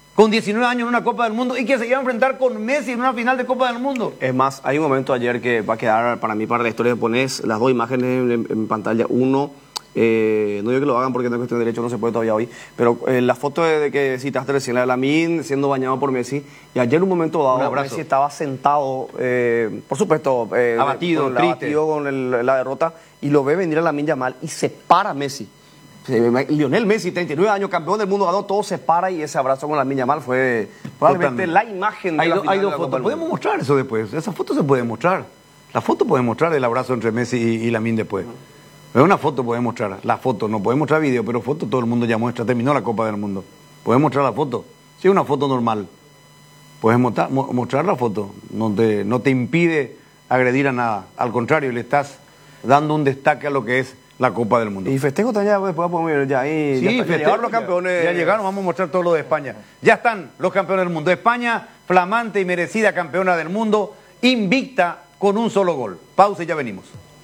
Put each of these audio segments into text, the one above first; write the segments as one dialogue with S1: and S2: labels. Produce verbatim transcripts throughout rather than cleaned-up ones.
S1: con diecinueve años en una Copa del Mundo y que se iba a enfrentar con Messi en una final de Copa del Mundo.
S2: Es más, hay un momento ayer que va a quedar para mí, para la historia, pones las dos imágenes en, en pantalla. Uno, eh, no digo que lo hagan porque no es cuestión de derecho, no se puede todavía hoy, pero eh, la foto de, de que citaste recién, la de Lamine siendo bañado por Messi, y ayer en un momento dado Messi estaba sentado, eh, por supuesto, eh,
S1: abatido,
S2: con,
S1: triste.
S2: abatido con el, la derrota, y lo ve venir a Lamine Yamal y se para Messi. Lionel Messi, treinta y nueve años, campeón del mundo, ganó todo, se para, y ese abrazo con Lamine Yamal fue probablemente la imagen de
S1: hay
S2: la
S1: do,
S2: final
S1: hay dos
S2: de la
S1: fotos.
S2: Copa del
S1: Podemos
S2: Mundo.
S1: mostrar eso después. Esa foto se puede mostrar. La foto puede mostrar el abrazo entre Messi y, y Lamine después. Pero una foto puede mostrar. La foto, no puede mostrar video, pero foto todo el mundo ya muestra. Terminó la Copa del Mundo. Puedes mostrar la foto. Si es una foto normal, puedes mostrar, mo mostrar la foto. No te, no te impide agredir a nada. Al contrario, le estás dando un destaque a lo que es la Copa del Mundo.
S2: Y festejo también, después podemos ver ya ahí.
S1: Sí,
S2: ya, está,
S1: festejo,
S2: ya llegaron los campeones.
S1: Ya, ya llegaron, vamos a mostrar todo lo de España. Ya están los campeones del mundo. España, flamante y merecida campeona del mundo, invicta con un solo gol. Pausa y ya venimos.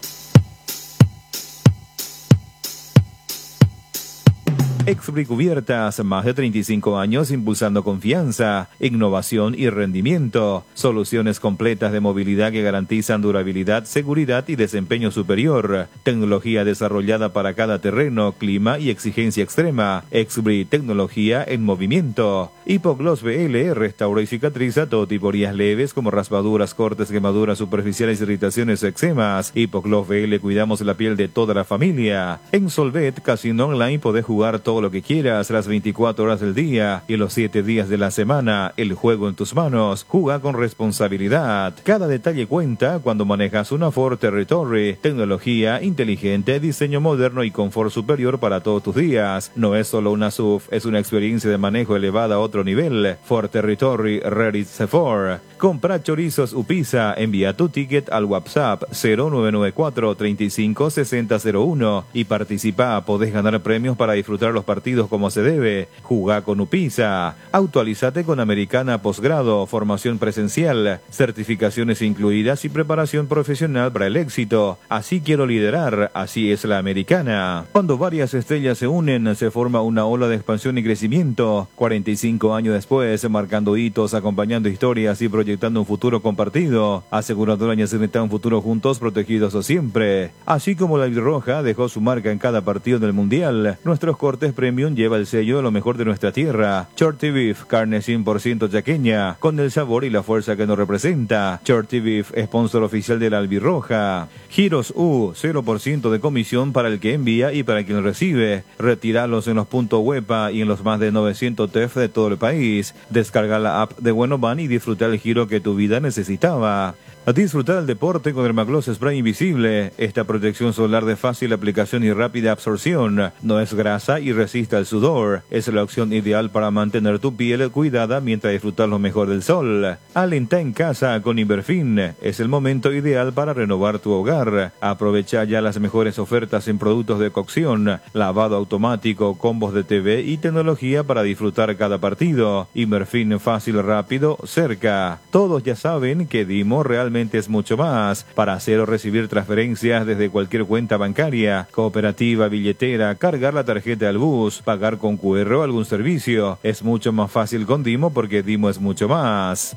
S3: Exbri Cubiertas, más de treinta y cinco años impulsando confianza, innovación y rendimiento. Soluciones completas de movilidad que garantizan durabilidad, seguridad y desempeño superior. Tecnología desarrollada para cada terreno, clima y exigencia extrema. Exbri, tecnología en movimiento. Hipogloss B L restaura y cicatriza todo tipo de heridas leves como raspaduras, cortes, quemaduras superficiales, irritaciones o eczemas. Hipogloss B L cuidamos la piel de toda la familia. En Solvet Casino Online podés jugar todo lo que quieras las veinticuatro horas del día y los siete días de la semana. El juego en tus manos. Juega con responsabilidad. Cada detalle cuenta cuando manejas una Ford Territory. Tecnología inteligente, diseño moderno y confort superior para todos tus días. No es solo una S U V, es una experiencia de manejo elevada a otro nivel. Ford Territory Ready Ford. Compra chorizos Upisa. Envía tu ticket al WhatsApp cero nueve nueve cuatro, treinta y cinco, sesenta cero uno y participa. Podés ganar premios para disfrutar los partidos como se debe. Jugá con Upisa. Actualizate con Americana Posgrado, formación presencial, certificaciones incluidas y preparación profesional para el éxito. Así quiero liderar, así es la Americana. Cuando varias estrellas se unen, se forma una ola de expansión y crecimiento. cuarenta y cinco años después, marcando hitos, acompañando historias y proyectando un futuro compartido. Aseguradora Ñacineta, un futuro juntos, protegidos o siempre. Así como la Albirroja dejó su marca en cada partido del Mundial, nuestros cortes Premium lleva el sello de lo mejor de nuestra tierra. Shorty Beef, carne cien por ciento chaqueña, con el sabor y la fuerza que nos representa. Shorty Beef, sponsor oficial de la Albirroja. Giros U, cero por ciento de comisión para el que envía y para quien recibe. Retiralos en los puntos Huepa y en los más de novecientos T E F de todo el país. Descarga la app de Buenoban y disfruta el giro que tu vida necesitaba. A disfrutar el deporte con Dermagloss Spray Invisible. Esta protección solar de fácil aplicación y rápida absorción. No es grasa y resiste al sudor. Es la opción ideal para mantener tu piel cuidada mientras disfrutas lo mejor del sol. Alenta en casa con Inverfin. Es el momento ideal para renovar tu hogar. Aprovecha ya las mejores ofertas en productos de cocción, lavado automático, combos de T V y tecnología para disfrutar cada partido. Inverfin fácil, rápido, cerca. Todos ya saben que Dimo realmente es mucho más. Para hacer o recibir transferencias desde cualquier cuenta bancaria, cooperativa, billetera, cargar la tarjeta al bus, pagar con Q R o algún servicio. Es mucho más fácil con Dimo porque Dimo es mucho más.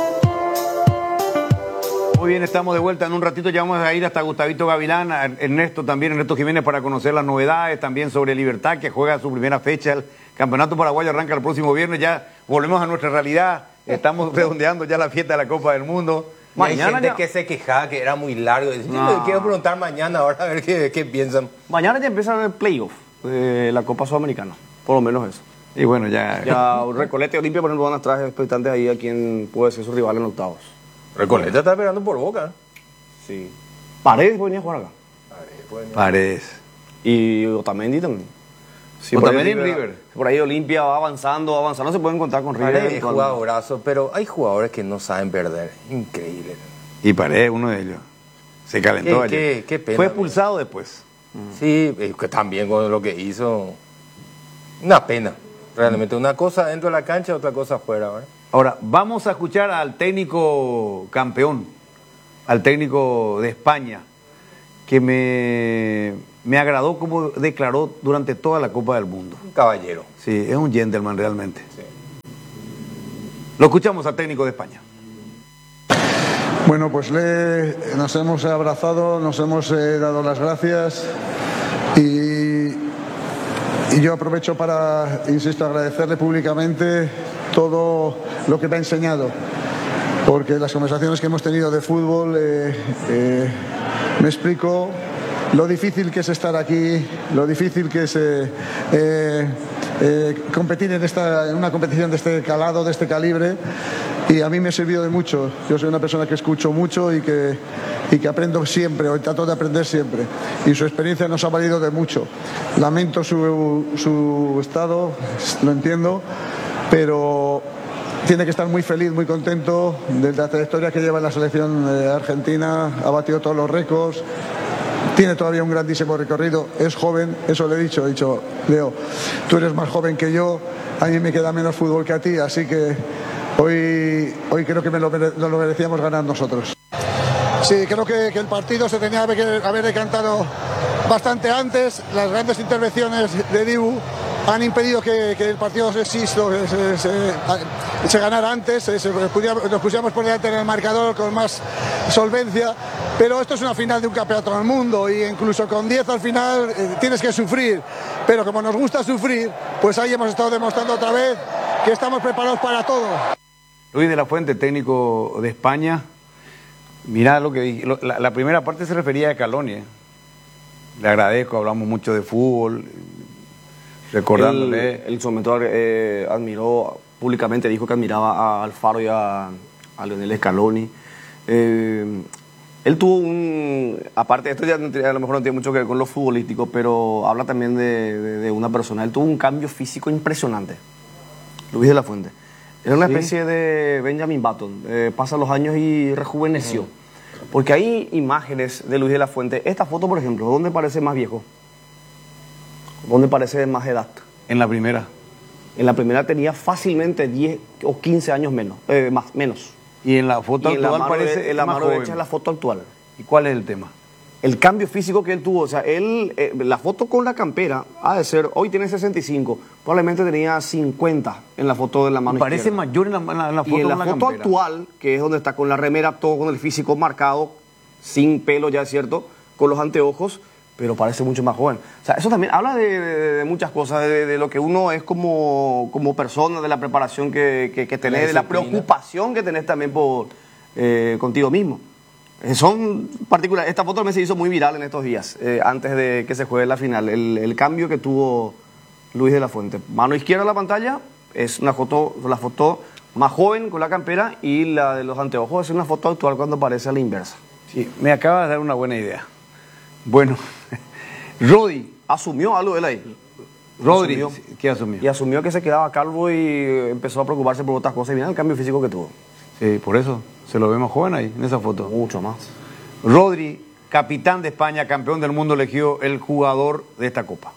S1: Muy bien, estamos de vuelta. En un ratito ya vamos a ir hasta Gustavito Gavilán, a Ernesto también, Ernesto Jiménez, para conocer las novedades, también sobre Libertad, que juega su primera fecha. El Campeonato Paraguayo arranca el próximo viernes. Ya volvemos a nuestra realidad. Estamos redondeando ya la fiesta de la Copa del Mundo.
S4: Mañana hay gente ya que se quejaba que era muy largo. Yo no. quiero preguntar mañana ahora a ver qué, qué piensan.
S2: Mañana ya empieza el playoff de la Copa Sudamericana, por lo menos eso.
S1: Y bueno, ya...
S2: Ya Recoleta y Olimpia, por ejemplo, van a traer expectantes ahí a quien puede ser su rival en octavos.
S4: Recoleta está esperando por Boca.
S2: Sí. Paredes venía a jugar acá.
S1: Paredes. Paredes.
S2: Y Otamendi también.
S1: Sí, Otamendi en River.
S2: River. Por ahí Olimpia va avanzando, avanzando, se puede encontrar con River.
S4: Paredes es jugadorazo, pero hay jugadores que no saben perder. Increíble.
S1: Y Paredes, uno de ellos. Se calentó
S4: ¿Qué,
S1: ayer.
S4: qué, qué pena.
S1: Fue expulsado después.
S4: Sí, que también con lo que hizo. Una pena. Realmente, una cosa dentro de la cancha, otra cosa afuera. ¿verdad?
S1: Ahora, vamos a escuchar al técnico campeón, al técnico de España, que me, me agradó como declaró durante toda la Copa del Mundo.
S4: Un caballero.
S1: Sí, es un gentleman realmente.
S4: Sí.
S1: Lo escuchamos al técnico de España.
S5: Bueno, pues le, nos hemos abrazado, nos hemos eh, dado las gracias y, y yo aprovecho para, insisto, agradecerle públicamente todo lo que me ha enseñado, porque las conversaciones que hemos tenido de fútbol eh, eh, me explico lo difícil que es estar aquí, lo difícil que es eh, eh, eh, competir en, esta, en una competición de este calado, de este calibre, y a mí me ha servido de mucho. Yo soy una persona que escucho mucho y que, y que aprendo siempre, o trato de aprender siempre, y su experiencia nos ha valido de mucho. Lamento su, su estado, lo entiendo, pero tiene que estar muy feliz, muy contento de la trayectoria que lleva en la selección eh, argentina. Ha batido todos los récords, tiene todavía un grandísimo recorrido, es joven, eso le he dicho, he dicho, Leo, tú eres más joven que yo, a mí me queda menos fútbol que a ti, así que hoy, hoy creo que me lo, mere- nos lo merecíamos ganar nosotros. Sí, creo que, que el partido se tenía que haber decantado bastante antes. Las grandes intervenciones de Dibu han impedido que, que el partido se, se, se, se, se ganara antes, se, se pudiera, nos pusiéramos por delante en el marcador con más solvencia, pero esto es una final de un campeonato del mundo y incluso con diez al final eh, tienes que sufrir, pero como nos gusta sufrir, pues ahí hemos estado demostrando otra vez que estamos preparados para todo.
S1: Luis de la Fuente, técnico de España. Mirá lo que dije, lo- la, la primera parte se refería a Scaloni, ¿eh? Le agradezco, hablamos mucho de fútbol, recordándole.
S2: Él, él en su momento eh, admiró públicamente, dijo que admiraba a Alfaro y a, a Lionel Scaloni. Eh, él tuvo un, aparte, esto ya no tiene- a lo mejor no tiene mucho que ver con lo futbolístico, pero habla también de, de- de una persona. Él tuvo un cambio físico impresionante, Luis de la Fuente. Era una
S1: Sí.
S2: especie de Benjamin Button. Eh, pasan los años y rejuveneció. Porque hay imágenes de Luis de la Fuente. Esta foto, por ejemplo, ¿dónde parece más viejo? ¿Dónde parece de más edad?
S1: En la primera.
S2: En la primera tenía fácilmente diez o quince años menos. eh, más, menos.
S1: Y en la foto
S2: Y en la
S1: actual
S2: mano,
S1: parece
S2: de- en la
S1: más
S2: mano
S1: joven.
S2: derecha es la foto actual.
S1: ¿Y cuál es el tema?
S2: El cambio físico que él tuvo, o sea, él, eh, la foto con la campera ha de ser, hoy tiene sesenta y cinco, probablemente tenía cincuenta en la foto de la mano
S1: Parece
S2: izquierda.
S1: mayor en la, en la- en la foto
S2: Y en la
S1: con
S2: foto
S1: campera.
S2: actual, que es donde está con la remera, todo con el físico marcado, sin pelo ya es cierto, con los anteojos, pero parece mucho más joven. O sea, eso también habla de, de- de muchas cosas, de, de lo que uno es como, como persona, de la preparación que, que, que tenés, de la
S4: disciplina.
S2: preocupación que tenés también por eh, contigo mismo. Eh, Son particulares. Esta foto me se hizo muy viral en estos días, eh, antes de que se juegue la final. El, el cambio que tuvo Luis de la Fuente. Mano izquierda en la pantalla es una foto, la foto más joven con la campera, y la de los anteojos es una foto actual cuando parece a la inversa.
S1: Sí, me acaba de dar una buena idea. Bueno, Rodri,
S2: Asumió algo él ahí.
S1: Rodri,
S2: Asumió.
S1: ¿qué asumió?
S2: Y asumió que se quedaba calvo y empezó a preocuparse por otras cosas. Y mira el cambio físico que tuvo.
S1: Sí, por eso se lo vemos joven ahí, en esa foto.
S2: Mucho más.
S1: Rodri, capitán de España, campeón del mundo, eligió el jugador de esta copa.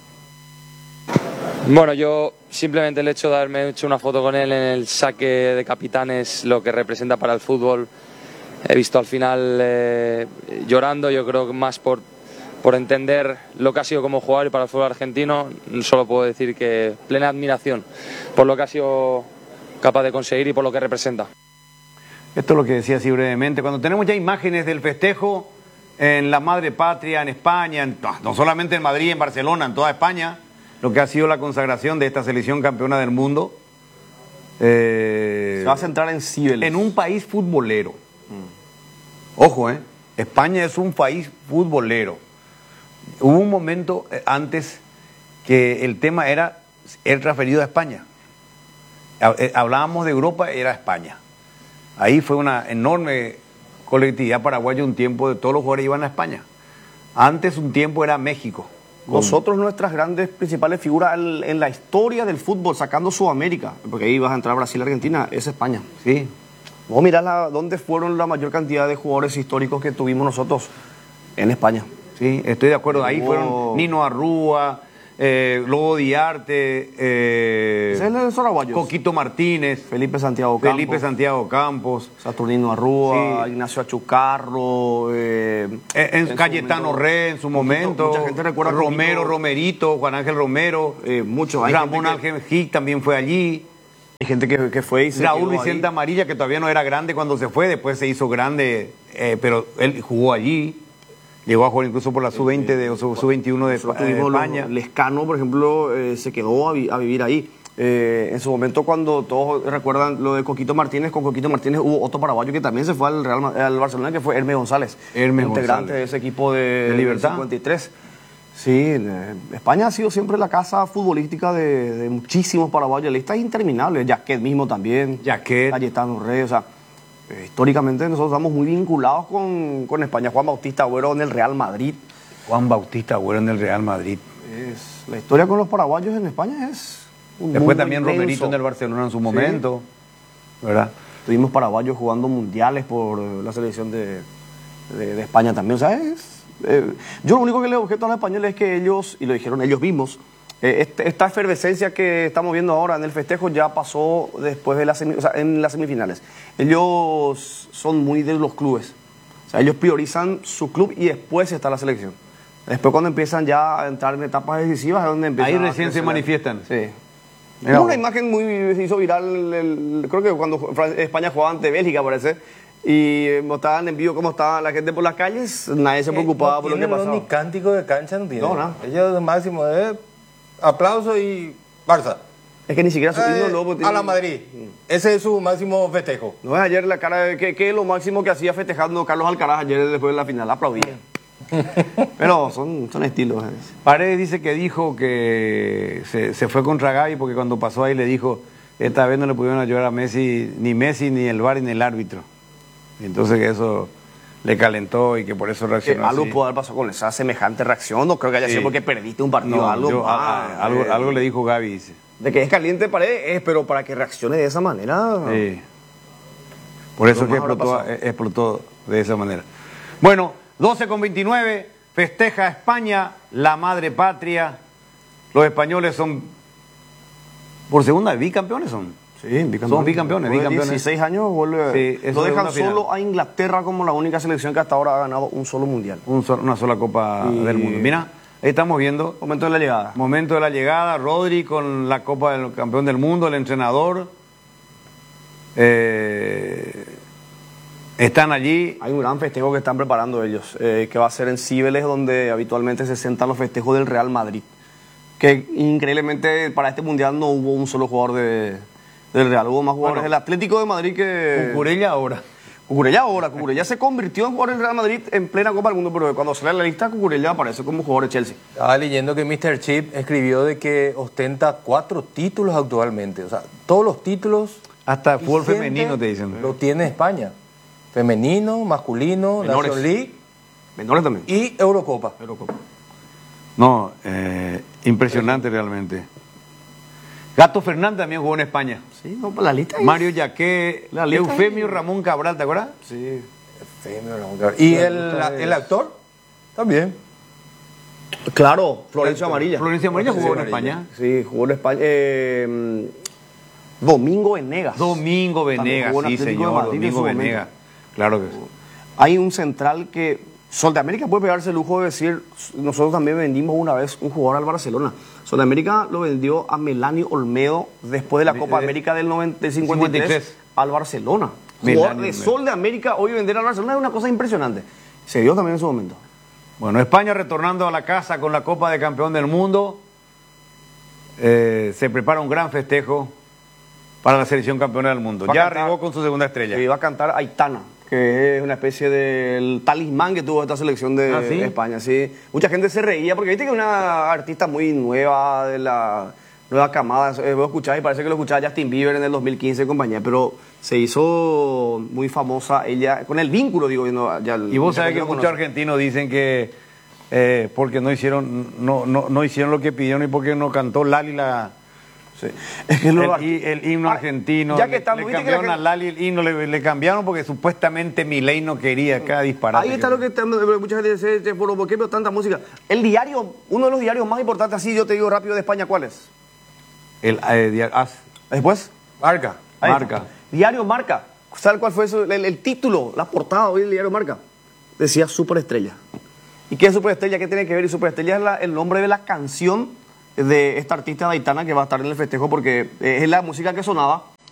S6: Bueno, yo simplemente el hecho de haberme hecho una foto con él en el saque de capitanes, lo que representa para el fútbol, he visto al final eh, llorando, yo creo que más por, por entender lo que ha sido como jugador y para el fútbol argentino, solo puedo decir que plena admiración por lo que ha sido capaz de conseguir y por lo que representa.
S1: Esto es lo que decía así brevemente. Cuando tenemos ya imágenes del festejo en la madre patria, en España, en- no solamente en Madrid, en Barcelona, en toda España, lo que ha sido la consagración de esta selección campeona del mundo. eh,
S2: Se va a centrar en Cibeles.
S1: en un país futbolero. Ojo, ¿eh? España es un país futbolero. Hubo un momento eh, antes que el tema era el transferido a España. Ha- eh, Hablábamos de Europa, era España. Ahí fue una enorme colectividad paraguaya un tiempo de todos los jugadores iban a España. Antes un tiempo era México.
S2: Nosotros, nuestras grandes principales figuras en, en la historia del fútbol, sacando Sudamérica, porque ahí vas a entrar Brasil y Argentina, es España.
S1: Sí.
S2: Vos mirás la, dónde fueron la mayor cantidad de jugadores históricos que tuvimos nosotros en España.
S1: Sí, estoy de acuerdo. Ahí
S2: Hubo-
S1: fueron Nino Arrúa, eh, Lobo Diarte, eh,
S2: Ese es el de Soraguayos.
S1: Coquito Martínez,
S2: Felipe Santiago Campos.
S1: Felipe Santiago Campos,
S2: Saturnino Arrúa,
S1: Sí.
S2: Ignacio Achucarro, eh,
S1: eh, en
S2: su
S1: Cayetano
S2: momento,
S1: Re en su momento,
S2: mucha gente recuerda
S1: Romero,
S2: Coquito,
S1: Romerito, Juan Ángel Romero,
S2: eh, mucho. Hay
S1: Ramón
S2: gente que-
S1: Ángel Gil también fue allí.
S2: Hay gente que, que fue y se
S1: Raúl
S2: quedó
S1: Vicente
S2: ahí.
S1: Amarilla, que todavía no era grande cuando se fue, después se hizo grande, eh, pero él jugó allí, llegó a jugar incluso por la sub veinte de, o sub veintiuno de,
S2: Nosotros
S1: eh,
S2: tuvimos
S1: España.
S2: los- Lescano, por ejemplo, eh, se quedó a, vi- a vivir ahí. Eh, en su momento, cuando todos recuerdan lo de Coquito Martínez, con Coquito Martínez hubo otro paraguayo que también se fue al Real Ma- al Barcelona, que fue Hermes González,
S1: Hermes
S2: integrante
S1: González.
S2: de ese equipo de,
S1: ¿De Libertad?
S2: cincuenta y tres. Sí, eh, España ha sido siempre la casa futbolística de, de muchísimos paraguayos. La lista es interminable. Jaquet mismo también.
S1: Jaquet.
S2: Cayetano Rey. O sea, eh, históricamente nosotros estamos muy vinculados con, con España. Juan Bautista Agüero en el Real Madrid.
S1: Juan Bautista Agüero en el Real Madrid.
S2: Es, la historia con los paraguayos en España es un
S1: Después
S2: mundo
S1: también
S2: inmenso.
S1: Romerito en el Barcelona en su momento, ¿verdad?
S2: Tuvimos paraguayos jugando mundiales por eh, la selección de, de- de España también. O sea, es, eh, yo lo único que le objeto a los españoles es que ellos, y lo dijeron ellos mismos, eh, este- esta efervescencia que estamos viendo ahora en el festejo ya pasó después de las, semi- o sea, en las semifinales. Ellos son muy de los clubes. O sea, ellos priorizan su club y después está la selección. Después cuando empiezan ya a entrar en etapas decisivas es donde empiezan
S1: Ahí
S2: a
S1: recién se
S2: crecer.
S1: manifiestan.
S2: Sí.
S1: Mira
S2: Hubo
S1: vos.
S2: una imagen muy, se hizo viral, el- el- creo que cuando Fran- España jugaba ante Bélgica, parece, y eh, mostraban en vivo cómo estaba la gente por las calles, nadie se preocupaba
S4: no
S2: por lo que
S4: tienen
S2: pasaba.
S4: ni cántico de cancha, no tienen.
S2: No, nada.
S4: Ellos lo máximo es aplauso y Barça.
S2: Es que ni siquiera su
S4: Eh,
S2: himno luego
S4: a
S2: tiene-
S4: la Madrid. Ese es su máximo festejo.
S2: No es ayer la cara de que, que es lo máximo que hacía festejando Carlos Alcaraz ayer después de la final, aplaudía. Pero son, son estilos. eh.
S1: Paredes dice que dijo que se, se fue contra Gaby porque cuando pasó ahí le dijo, esta vez no le pudieron ayudar a Messi, ni Messi, ni el V A R, ni el árbitro. Y entonces que eso le calentó y que por eso
S2: Que
S1: reaccionó
S2: algo
S1: así.
S2: pudo haber pasado con esa semejante reacción, no creo que haya
S1: Sí.
S2: sido porque perdiste un partido,
S1: No,
S2: algo,
S1: yo-
S2: más,
S1: a- a- algo,
S2: eh,
S1: algo le dijo Gaby, dice.
S2: De que es caliente Paredes, es, pero para que reaccione de esa manera...
S1: Sí. Por eso
S2: Lo
S1: que
S2: más habrá
S1: explotó,
S2: pasado.
S1: eh, explotó de esa manera. Bueno, doce con veintinueve, festeja España, la madre patria. Los españoles son, por segunda vez, bicampeones son.
S2: Sí, bicampeones.
S1: Son bicampeones,
S2: Después de
S1: bicampeones.
S2: dieciséis años vuelve.
S1: Sí, eso
S2: lo
S1: es
S2: dejan
S1: una final.
S2: solo a Inglaterra como la única selección que hasta ahora ha ganado un solo mundial.
S1: Un sol- una sola Copa
S2: Y-
S1: del Mundo. Mira, ahí estamos viendo,
S2: Momento de la llegada.
S1: momento de la llegada, Rodri con la Copa del Campeón del Mundo, el entrenador. Eh, están allí.
S2: Hay un gran festejo que están preparando ellos, eh, que va a ser en Cibeles, donde habitualmente se sentan los festejos del Real Madrid. Que increíblemente para este mundial no hubo un solo jugador de, del Real, hubo más jugadores
S1: Bueno.
S2: del Atlético de Madrid que.
S1: Cucurella ahora.
S2: Cucurella ahora, Cucurella se convirtió en jugador del Real Madrid en plena Copa del Mundo, pero cuando sale la lista, Cucurella aparece como jugador de Chelsea.
S4: Estaba leyendo que míster Chip escribió de que ostenta cuatro títulos actualmente. O sea, todos los títulos.
S1: Hasta fútbol
S4: vigentes
S1: femenino te dicen.
S4: Lo tiene España. Femenino, masculino,
S2: Menores.
S4: National League
S2: Menores también.
S4: y Eurocopa.
S1: No, eh, impresionante realmente. Gato Fernández también jugó en España.
S2: Sí, no, pues la lista es-
S1: Mario Yaqué,
S2: La lista
S1: Eufemio
S2: es-
S1: Ramón Cabral, ¿te acuerdas?
S2: Sí.
S4: Femio, no, Y el, el actor también.
S2: Claro, Florencio Amarilla.
S1: Florencio Amarilla jugó en
S2: Amarilla.
S1: España.
S2: Sí, jugó en España. eh, Domingo Venegas.
S1: Domingo
S2: También
S1: Venegas,
S2: jugó en
S1: sí
S2: Atlético de
S1: señor,
S2: Madrid en
S1: Domingo
S2: su momento.
S1: Venegas. Claro que sí.
S2: Hay un central que Sol de América puede pegarse el lujo de decir, nosotros también vendimos una vez un jugador al Barcelona. Sol de América lo vendió a Melanie Olmedo después de la Copa
S1: de-
S2: América del, noventa, del cincuenta y tres,
S1: cincuenta y tres.
S2: al Barcelona.
S1: Melanie
S2: Jugador de
S1: Olmedo.
S2: Sol de América hoy vender al Barcelona es una cosa impresionante. Se dio también en su momento.
S1: Bueno, España retornando a la casa con la Copa de Campeón del Mundo. Eh, se prepara un gran festejo para la selección campeona del mundo.
S2: Va a
S1: Ya
S2: cantar-
S1: arribó con su segunda estrella.
S2: Que iba a cantar Aitana, que es una especie del talismán que tuvo esta selección de,
S1: Ah, ¿sí?
S2: de España. Sí. Mucha gente se reía porque viste que es una artista muy nueva, de la nueva camada. Eh, vos escuchás y parece que lo escuchaba Justin Bieber en el dos mil quince y compañía, pero se hizo muy famosa ella, con el vínculo, digo. yo No, ya,
S1: Y vos
S2: mucha
S1: sabés
S2: gente
S1: que
S2: lo
S1: muchos
S2: conoce.
S1: argentinos dicen que eh, porque no hicieron no, no, no hicieron lo que pidieron y porque no cantó Lali la,
S2: Sí. Es que lo-
S1: el, hi- el himno
S2: Ah,
S1: argentino.
S2: ya que
S1: le-
S2: estamos,
S1: le
S2: viste que la
S1: cambiaron a
S2: gente-
S1: Lali el himno, le, le cambiaron porque supuestamente Milei no quería cada disparate.
S2: Ahí está lo que está- mucha gente dice, "Che, ¿por qué veo tanta música?" El diario, uno de los diarios más importantes, así yo te digo rápido, de España, ¿cuál es?
S1: El, eh, dia- ah,
S2: Después.
S4: Marca.
S2: Ahí
S1: Marca.
S2: está. Diario Marca. ¿Sabes cuál fue eso? El, el título, la portada hoy del Diario Marca? Decía Superestrella. ¿Y qué es Superestrella? ¿Qué tiene que ver? Y Superestrella es la- el nombre de la canción de esta artista de Aitana que va a estar en el festejo porque eh, es la música que sonaba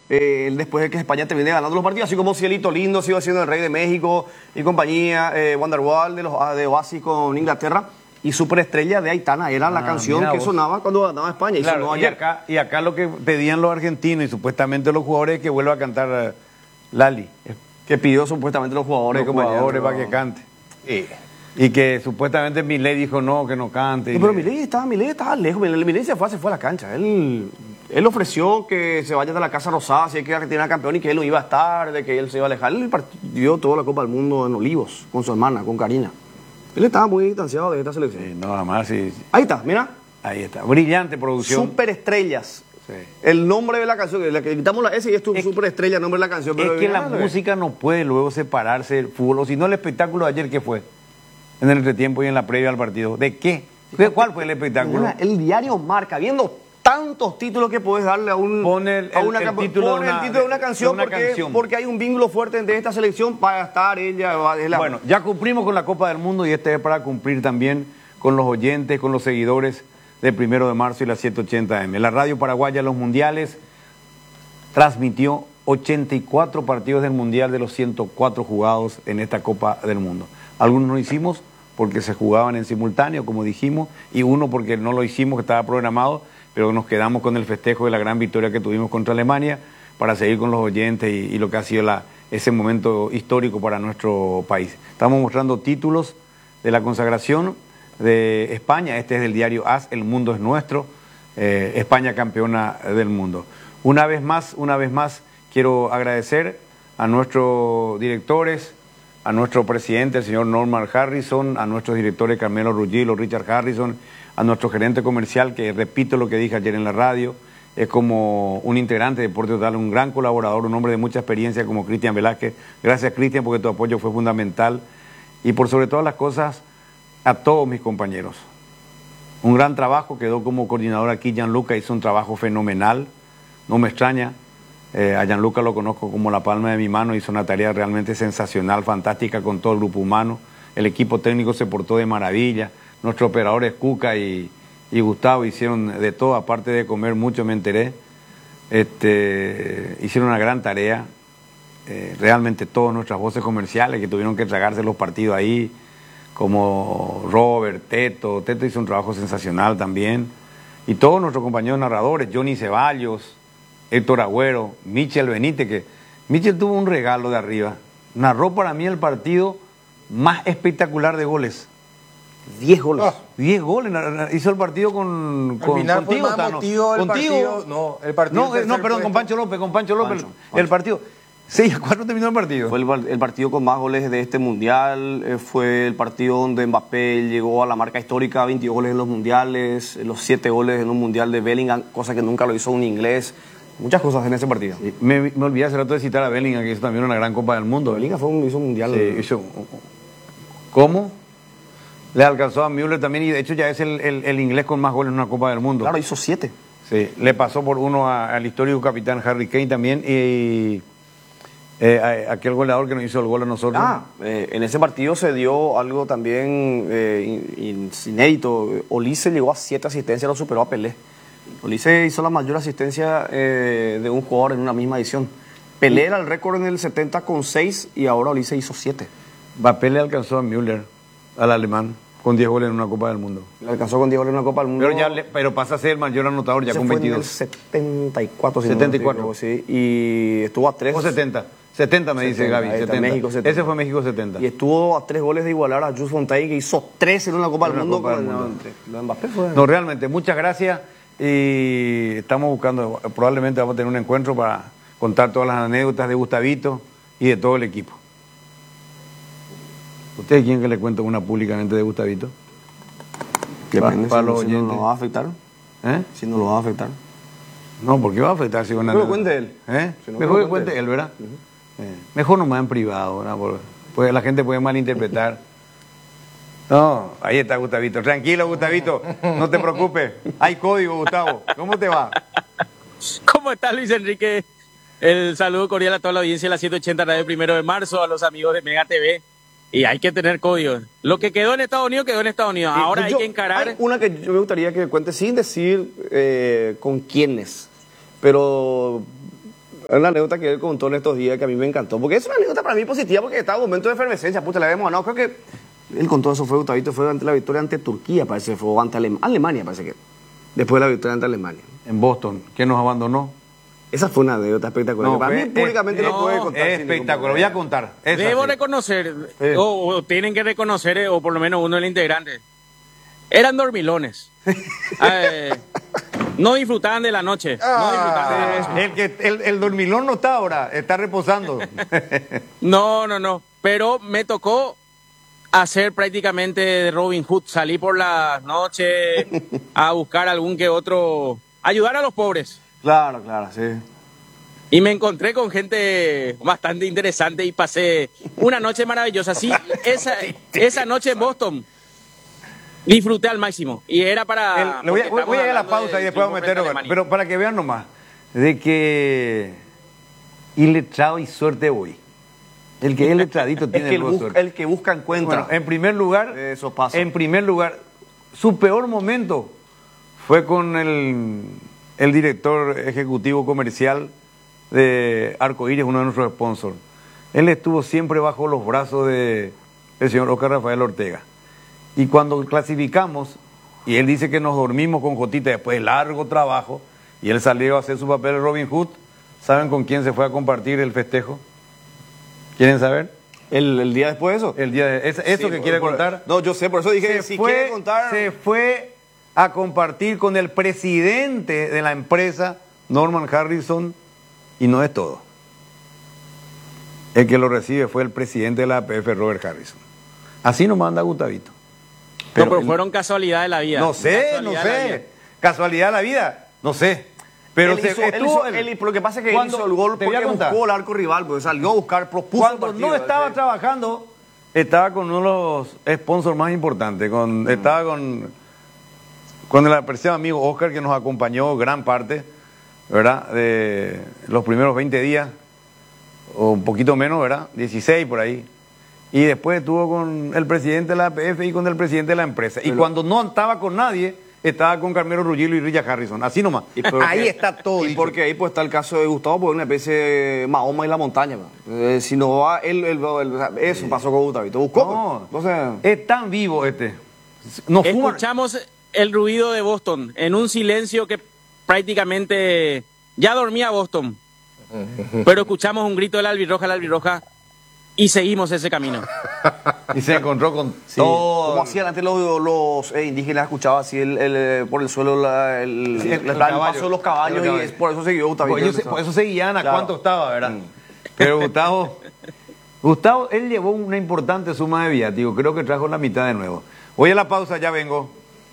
S2: eh, después de que España termine ganando los partidos, así como Cielito Lindo sigue siendo el rey de México y compañía, eh, Wonderwall de, los, de Oasis con Inglaterra, y Superestrella de Aitana era la
S1: Ah,
S2: canción
S1: mira
S2: que
S1: vos.
S2: sonaba cuando ganaba España, y
S1: Claro,
S2: sonó
S1: y,
S2: ayer.
S1: acá, y acá lo que pedían los argentinos y supuestamente los jugadores es que vuelva a cantar eh, Lali,
S2: Que pidió supuestamente los jugadores,
S1: los
S2: como ayer,
S1: jugadores
S2: pero-
S1: para que cante.
S4: Sí.
S1: Y que supuestamente Milei dijo no, que no cante.
S2: No,
S1: y
S2: pero
S1: que-
S2: Milei estaba, Milei estaba lejos, Milei, Milei se fue, se fue a la cancha. Él, él ofreció que se vaya de la Casa Rosada si es que Argentina era campeón y que él no iba a estar, de que él se iba a alejar. Él partió toda la Copa del Mundo en Olivos, con su hermana, con Karina. Él estaba muy distanciado de esta selección.
S1: Sí, nada más, sí, sí.
S2: Ahí está, mira.
S1: Ahí está. Brillante producción.
S2: Superestrellas.
S1: Sí.
S2: El nombre de la canción, le quitamos la S y es tu
S1: Es-
S2: superestrella, el nombre de la canción.
S1: Es
S2: pero
S1: que la
S2: mira,
S1: música no puede luego separarse del fútbol. O si no, el espectáculo de ayer, ¿qué fue? En el entretiempo y en la previa al partido. ¿De qué? ¿Qué- ¿Cuál fue el espectáculo?
S2: Mira, el diario Marca, viendo tantos títulos que puedes darle a un
S1: Pone el-
S2: a una,
S1: el- el
S2: camp-
S1: título de
S2: pone el
S1: una-
S2: título de una
S1: de
S2: canción,
S1: una
S2: porque,
S1: canción.
S2: porque hay un vínculo fuerte entre esta selección para estar ella. va- es la-
S1: Bueno, ya cumplimos con la Copa del Mundo y este es para cumplir también con los oyentes, con los seguidores del primero de marzo y la setecientos ochenta eme. La radio paraguaya Los Mundiales transmitió ochenta y cuatro partidos del Mundial de los ciento cuatro jugados en esta Copa del Mundo. Algunos no hicimos porque se jugaban en simultáneo, como dijimos, y uno porque no lo hicimos, que estaba programado, pero nos quedamos con el festejo de la gran victoria que tuvimos contra Alemania para seguir con los oyentes y, y lo que ha sido la, ese momento histórico para nuestro país. Estamos mostrando títulos de la consagración de España. Este es del diario A S, El Mundo es Nuestro, eh, España campeona del mundo. Una vez más, una vez más, quiero agradecer a nuestros directores, a nuestro presidente, el señor Norman Harrison, a nuestros directores Carmelo Ruggilo, Richard Harrison, a nuestro gerente comercial, que repito lo que dije ayer en la radio, es como un integrante de Deporte Total, un gran colaborador, un hombre de mucha experiencia como Cristian Velázquez. Gracias, Cristian, porque tu apoyo fue fundamental. Y por sobre todas las cosas, a todos mis compañeros. Un gran trabajo, quedó como coordinador aquí Gianluca, hizo un trabajo fenomenal, no me extraña. Eh, a Gianluca lo conozco como la palma de mi mano, hizo una tarea realmente sensacional, fantástica con todo el grupo humano. El equipo técnico se portó de maravilla. Nuestros operadores Cuca y, y Gustavo hicieron de todo, aparte de comer mucho, me enteré. Este, hicieron una gran tarea. Eh, realmente todas nuestras voces comerciales que tuvieron que tragarse los partidos ahí, como Robert, Teto. Teto hizo un trabajo sensacional también. Y todos nuestros compañeros narradores, Johnny Ceballos, Héctor Agüero, Michel Benítez, que Michel tuvo un regalo de arriba. Narró para mí el partido más espectacular de goles.
S2: diez goles.
S4: Ah.
S1: Diez goles, na- na- hizo el partido con,
S4: Al
S1: con
S4: final fue
S1: contigo,
S4: más
S1: Tano.
S4: emotivo el
S1: Contigo.
S4: partido. No, el partido
S1: No, eh,
S4: tercer
S1: no, perdón, con
S4: puesto.
S1: Pancho López, con Pancho López.
S2: Pancho,
S1: el
S2: Pancho.
S1: partido. seis a cuatro terminó el partido.
S2: Fue el, par- el partido con más goles de este mundial, eh, fue el partido donde Mbappé llegó a la marca histórica, veintidós goles en los mundiales, eh, los siete goles en un mundial de Bellingham, cosa que nunca lo hizo un inglés. Muchas cosas en ese partido.
S1: Me, me olvidé hace rato de citar a Bellingham, que hizo también una gran Copa del Mundo.
S2: Bellingham fue un, hizo un mundial.
S1: Sí, hizo- ¿Cómo? Le alcanzó a Müller también y de hecho ya es el, el- el inglés con más goles en una Copa del Mundo.
S2: Claro, hizo siete.
S1: Sí, le pasó por uno a- al histórico capitán Harry Kane también y eh, a- aquel goleador que nos hizo el gol a nosotros.
S2: Ah, eh, en ese partido se dio algo también eh, in- in- inédito. Olise llegó a siete asistencias, lo superó a Pelé. Olise hizo la mayor asistencia eh, de un jugador en una misma edición. Pelé era el récord en el setenta con seis y ahora Olise hizo siete.
S1: Mbappé le alcanzó a Müller, al alemán, con diez goles en una Copa del Mundo.
S2: Le alcanzó con diez goles en una Copa del Mundo.
S1: Pero, ya le- pero pasa a ser el mayor anotador ya
S2: Ese
S1: con
S2: fue en el
S1: veintidós.
S2: setenta y cuatro. si no me
S1: setenta y cuatro.
S2: equivoco, sí. Y estuvo a tres.
S1: O setenta. setenta me dice
S2: setenta,
S1: Gaby.
S2: ahí está,
S1: setenta.
S2: México setenta.
S1: Ese fue México setenta.
S2: Y estuvo a tres goles de igualar a Jules Fontaine, que hizo tres en una Copa
S1: En
S2: del
S1: una
S2: Mundo.
S1: Copa del
S2: con-
S1: Mundo.
S2: Lo de Mbappé fue...
S1: No, realmente, muchas gracias y estamos buscando, probablemente vamos a tener un encuentro para contar todas las anécdotas de Gustavito y de todo el equipo. ¿Ustedes quieren que le cuente una públicamente de Gustavito?
S2: Depende,
S1: para
S2: si,
S1: los
S2: si no
S1: oyentes.
S2: nos va a afectar.
S1: ¿Eh?
S2: Si no lo va a afectar.
S1: No, porque va a afectar si una
S2: Que lo
S1: anécdota.
S2: cuente él.
S1: ¿Eh?
S2: Si no,
S1: Mejor
S2: que
S1: que
S2: lo
S1: cuente
S2: cuente
S1: él, ¿verdad? Eh, Mejor nomás en privado, ¿verdad? Porque, pues la gente puede malinterpretar. No, ahí está Gustavito. Tranquilo, Gustavito, no te preocupes. Hay código, Gustavo. ¿Cómo te va?
S7: ¿Cómo está Luis Enrique? El saludo cordial a toda la audiencia de la ciento ochenta Radio Primero de Marzo, a los amigos de Mega T V. Y hay que tener códigos. Lo que quedó en Estados Unidos, quedó en Estados Unidos. Ahora hay
S2: Yo-
S7: que encarar...
S2: Hay una que yo me gustaría que cuente sin decir eh, con quiénes. Pero una anécdota que él contó en estos días que a mí me encantó, porque es una anécdota para mí positiva, porque estaba en un momento de efervescencia, puta, le habíamos ganado, creo que él contó eso, fue Gustavito, fue ante la victoria ante Turquía, parece, fue o ante Alem- Alemania, parece que, después de la victoria ante Alemania.
S1: En Boston, que nos abandonó.
S2: Esa fue una anécdota espectacular,
S1: No,
S2: que para
S1: fue-
S2: mí públicamente
S1: es-
S2: no, puede
S7: no,
S2: contar.
S1: Es
S2: sin ningún
S1: espectacular, voy a
S2: problema.
S1: contar. Esa
S7: Debo
S1: sí.
S7: reconocer,
S1: Sí.
S7: o, o tienen que reconocer, eh, o por lo menos uno de los integrantes, eran dormilones. Eh, no disfrutaban de la noche. No disfrutaban de la noche.
S1: El, que, el, el dormilón no está ahora, está reposando.
S7: No, no, no. Pero me tocó hacer prácticamente de Robin Hood, salir por la noche a buscar algún que otro, ayudar a los pobres.
S2: Claro, claro, sí.
S7: Y me encontré con gente bastante interesante y pasé una noche maravillosa. Sí, esa, esa noche en Boston disfruté al máximo. Y era para...
S1: El- le voy, a,
S7: porque
S1: voy a ir a la
S7: estamos
S1: pausa
S7: hablando
S1: y
S7: de
S1: después vamos a
S7: triunfo frente
S1: meterlo.
S7: Alemania.
S1: Pero para que vean nomás, de que iletrado y suerte hoy. El que es letradito
S2: Es
S1: tiene
S2: que el,
S1: luego
S2: bus-
S1: suerte.
S2: el que busca encuentra.
S1: Bueno, en primer lugar,
S2: Eso pasa.
S1: en primer lugar, su peor momento fue con el, el director ejecutivo comercial de Arcoíris, uno de nuestros sponsors. Él estuvo siempre bajo los brazos de el señor Oscar Rafael Ortega. Y cuando clasificamos, y él dice que nos dormimos con Jotita después de largo trabajo, y él salió a hacer su papel de Robin Hood, ¿saben con quién se fue a compartir el festejo? ¿Quieren saber?
S2: El, el día después de eso.
S1: El día de, es- eso
S2: Sí,
S1: que
S2: por-
S1: quiere
S2: por-
S1: contar.
S2: No, yo sé, por eso dije,
S1: se,
S2: si
S1: fue,
S2: quiere contar...
S1: se fue a compartir con el presidente de la empresa, Norman Harrison, y no es todo. El que lo recibe fue el presidente de la A P F, Robert Harrison. Así nos manda Gustavito.
S7: No, pero fueron casualidades de la vida.
S1: No sé, no
S7: Casualidad de la vida.
S1: sé. Casualidad de la vida, no sé. Pero
S2: él
S1: se-
S2: hizo, él
S1: estuvo
S2: hizo-
S1: el-
S2: él- lo que pasa es que él
S1: cuando-
S2: hizo el gol
S1: te voy a
S2: porque
S1: contar.
S2: buscó el arco rival, porque salió a buscar, propuso el
S1: Cuando
S2: partido,
S1: no estaba
S2: ¿sí?
S1: trabajando, estaba con uno de los sponsors más importantes. Con,
S2: Mm.
S1: Estaba con, con el apreciado amigo Oscar, que nos acompañó gran parte, ¿verdad? De los primeros veinte días, o un poquito menos, ¿verdad? dieciséis por ahí. Y después estuvo con el presidente de la A P F y con el presidente de la empresa. Y
S2: Pero-
S1: cuando no estaba con nadie, estaba con Carmelo Ruggilo y Richard Harrison. Así nomás.
S2: Y porque-
S1: Ahí está todo
S2: Y
S1: dicho.
S2: porque ahí pues está el caso de Gustavo, porque es una especie de Mahoma y la montaña. pa. Eh, si no va, él, él- él- eso pasó con Gustavito. Buscó.
S1: No,
S2: pues. Entonces,
S1: es tan vivo este. No fuma.
S7: Escuchamos el ruido de Boston en un silencio que prácticamente ya dormía Boston. Pero escuchamos un grito de la albirroja, la albirroja, y seguimos ese camino.
S1: Y se encontró con
S2: sí,
S1: todo.
S2: como hacían antes los, los eh, indígenas, escuchaba así el, el, eh, por el suelo la, el,
S1: Sí, el-
S2: el
S1: el
S2: paso
S1: caballo.
S2: de los caballos
S1: El
S2: y
S1: caballo.
S2: es por eso siguió Gustavito.
S1: Por, ellos se- por eso seguían a
S2: Claro.
S1: cuánto estaba, ¿verdad?
S2: Mm.
S1: Pero Gustavo, Gustavo, él llevó una importante suma de viático. Creo que trajo la mitad de nuevo. Voy a la pausa, ya vengo.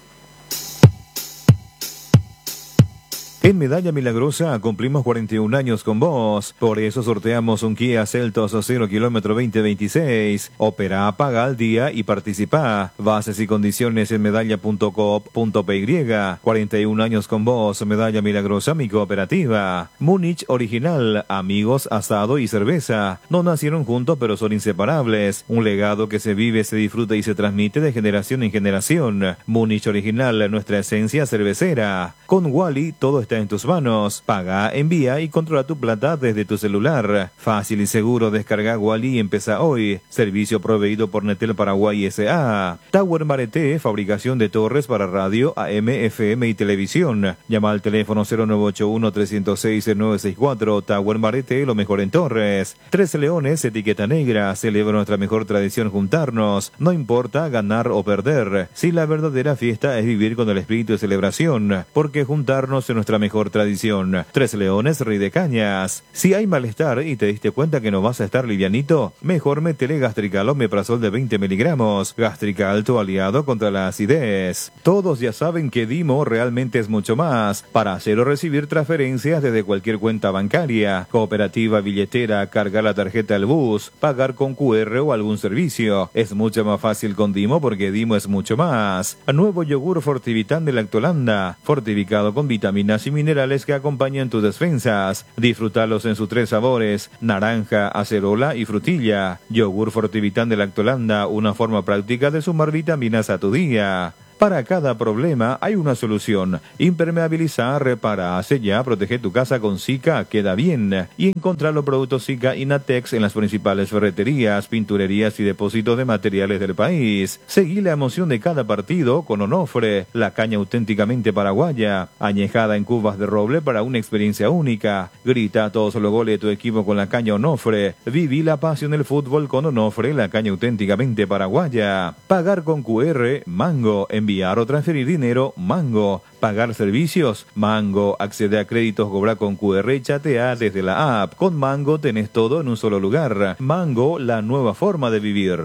S3: En Medalla Milagrosa cumplimos cuarenta y un años con vos. Por eso sorteamos un Kia Seltos cero kilómetro veinte veintiséis. Opera, paga al día y participa. Bases y condiciones en medalla punto coop punto py. cuarenta y un años con vos. Medalla Milagrosa, mi cooperativa. Múnich Original. Amigos, asado y cerveza. No nacieron juntos, pero son inseparables. Un legado que se vive, se disfruta y se transmite de generación en generación. Múnich Original, nuestra esencia cervecera. Con Wally, todo está en tus manos. Paga, envía y controla tu plata desde tu celular. Fácil y seguro, descarga Wally y empieza hoy. Servicio proveído por Netel Paraguay S A. Tower Mareté, fabricación de torres para radio, A M, F M y televisión. Llama al teléfono cero nueve ocho uno, tres cero seis, nueve seis cuatro. Tower Mareté, lo mejor en torres. Tres Leones, etiqueta negra. Celebra nuestra mejor tradición juntarnos. No importa ganar o perder. Si la verdadera fiesta es vivir con el espíritu de celebración. Porque juntarnos es nuestra mejor tradición. Tres Leones, Rey de Cañas. Si hay malestar y te diste cuenta que no vas a estar livianito, mejor métele Gastrical Omeprazol de veinte miligramos. Gastrical, tu aliado contra la acidez. Todos ya saben que Dimo realmente es mucho más. Para hacer o recibir transferencias desde cualquier cuenta bancaria, cooperativa, billetera, cargar la tarjeta al bus, pagar con Q R o algún servicio. Es mucho más fácil con Dimo porque Dimo es mucho más. Nuevo yogur Fortivitán de Lactolanda, fortificado con vitaminas y minerales que acompañan tus defensas. Disfrútalos en sus tres sabores: naranja, acerola y frutilla. Yogur Fortivitán de Lactolanda, una forma práctica de sumar vitaminas a tu día. Para cada problema hay una solución. Impermeabilizar, repara, sella, protege tu casa con Sika Queda Bien. Y encontrar los productos Sika y Natex en las principales ferreterías, pinturerías y depósitos de materiales del país. Seguí la emoción de cada partido con Onofre, la caña auténticamente paraguaya, añejada en cubas de roble para una experiencia única. Grita todos los goles de tu equipo con la caña Onofre. Viví la pasión del fútbol con Onofre, la caña auténticamente paraguaya. Pagar con Q R, Mango. Enviar o transferir dinero, Mango. Pagar servicios, Mango. Accede a créditos, cobra con Q R y chatea desde la app. Con Mango tenés todo en un solo lugar. Mango, la nueva forma de vivir.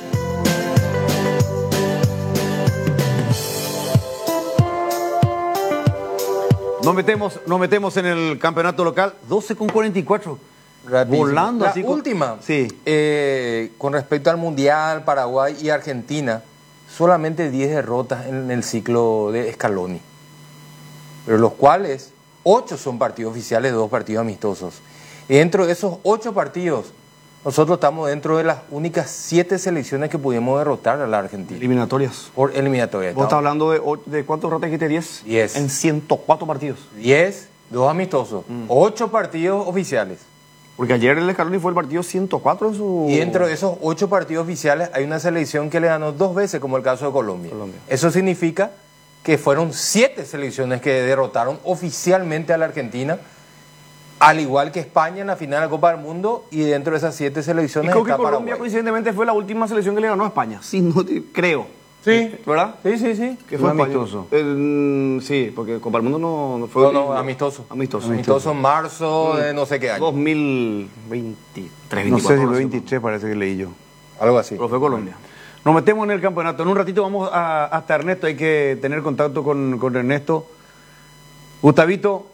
S1: Nos metemos, nos metemos en el campeonato local, doce con cuarenta y cuatro.
S4: Rapidísimo.
S1: Volando
S4: la
S1: así. Con...
S4: última,
S1: sí.
S4: eh, con respecto al Mundial, Paraguay y Argentina, solamente diez derrotas en el ciclo de Scaloni, pero los cuales ocho son partidos oficiales, dos partidos amistosos. Y dentro de esos ocho partidos, nosotros estamos dentro de las únicas siete selecciones que pudimos derrotar a la Argentina.
S2: Eliminatorias.
S4: Por eliminatoria.
S2: Vos estás hablando de, de ¿cuántos derrotas dijiste? diez.
S4: diez.
S2: En ciento cuatro partidos.
S4: diez, dos amistosos,
S2: Mm.
S4: ocho partidos oficiales.
S2: Porque ayer el Scaloni fue el partido ciento cuatro en su...
S4: Y dentro de esos ocho partidos oficiales hay una selección que le ganó dos veces, como el caso de Colombia.
S2: Colombia.
S4: Eso significa que fueron siete selecciones que derrotaron oficialmente a la Argentina, al igual que España en la final de la Copa del Mundo, y dentro de esas siete
S2: Y
S4: selecciones
S2: creo que
S4: está
S2: Colombia
S4: Paraguay.
S2: coincidentemente fue la última selección que le ganó a España. Sí, no te- creo.
S4: Sí,
S2: ¿Verdad?
S4: sí, sí, sí.
S2: Que
S1: Fue
S2: España.
S1: amistoso.
S2: Eh, sí, porque Copa del Mundo no, no fue...
S4: No, no, amistoso.
S2: Amistoso.
S4: Amistoso en marzo de no sé qué año.
S2: dos mil veintitrés,
S1: No sé si
S2: veinticuatro,
S1: fue veintitrés, parece que leí yo.
S4: Algo así.
S2: Pero fue Colombia.
S1: Nos metemos en el campeonato. En un ratito vamos a, hasta Ernesto. Hay que tener contacto con, con Ernesto. Gustavito,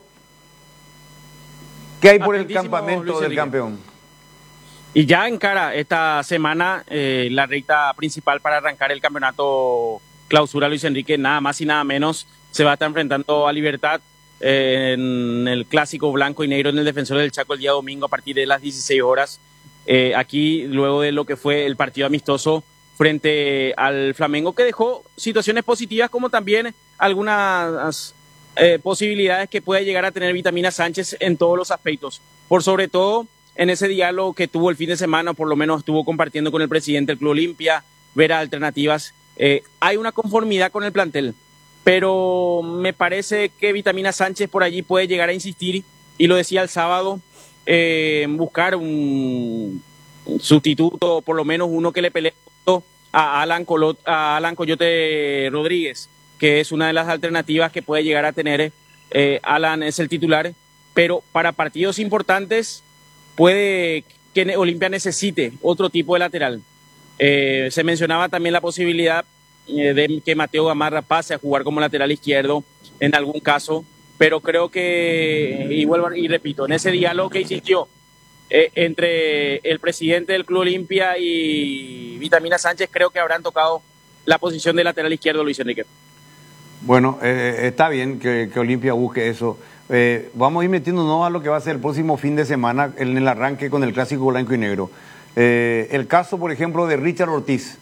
S1: ¿qué hay por el
S7: Atentísimo,
S1: campamento
S7: Luis
S1: del
S7: Enrique.
S1: campeón?
S7: Y ya encara esta semana eh, la recta principal para arrancar el campeonato clausura. Luis Enrique, nada más y nada menos, se va a estar enfrentando a Libertad eh, en el clásico blanco y negro en el Defensor del Chaco el día domingo a partir de las dieciséis horas. Eh, aquí, luego de lo que fue el partido amistoso frente al Flamengo, que dejó situaciones positivas como también algunas eh, posibilidades que puede llegar a tener Vitamina Sánchez en todos los aspectos. Por sobre todo en ese diálogo que tuvo el fin de semana, por lo menos estuvo compartiendo con el presidente del Club Olimpia, ver alternativas. Eh, hay una conformidad con el plantel, pero me parece que Vitamina Sánchez por allí puede llegar a insistir, y lo decía el sábado, eh, en buscar un sustituto, por lo menos uno que le pelee a Alan, Colot, a Alan Coyote Rodríguez, que es una de las alternativas que puede llegar a tener. eh, Alan es el titular, pero para partidos importantes puede que Olimpia necesite otro tipo de lateral. Eh, se mencionaba también la posibilidad eh, de que Mateo Gamarra pase a jugar como lateral izquierdo en algún caso, pero creo que, y vuelvo y repito, en ese diálogo que existió eh, entre el presidente del Club Olimpia y Vitamina Sánchez, creo que habrán tocado la posición de lateral izquierdo, Luis Enrique.
S1: Bueno, eh, está bien que, que Olimpia busque eso. Eh, vamos a ir metiéndonos a lo que va a ser el próximo fin de semana en el arranque con el clásico blanco y negro. Eh, el caso, por ejemplo, de Richard Ortiz.